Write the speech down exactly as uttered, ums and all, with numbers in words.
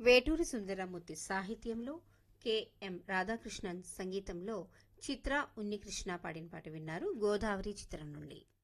వేటూరి సుందరమూర్తి సాహిత్యంలో కెఎం రాధాకృష్ణన్ సంగీతంలో చిత్ర ఉన్నికృష్ణ పాడిన పాట విన్నారు. గోదావరి చిత్రం నుండి.